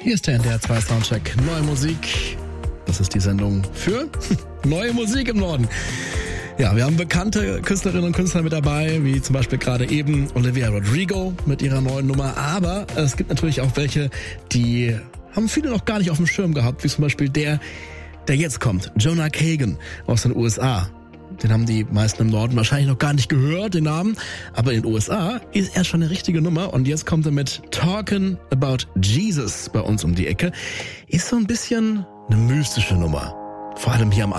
Hier ist der NDR 2 Soundcheck. Neue Musik. Das ist die Sendung für neue Musik im Norden. Ja, wir haben bekannte Künstlerinnen und Künstler mit dabei, wie zum Beispiel gerade eben Olivia Rodrigo mit ihrer neuen Nummer. Aber es gibt natürlich auch welche, die haben viele noch gar nicht auf dem Schirm gehabt, wie zum Beispiel der jetzt kommt, Jonah Kagan aus den USA. Den haben die meisten im Norden wahrscheinlich noch gar nicht gehört, den Namen. Aber in den USA ist er schon eine richtige Nummer. Und jetzt kommt er mit Talking About Jesus bei uns um die Ecke. Ist so ein bisschen eine mystische Nummer. Vor allem hier am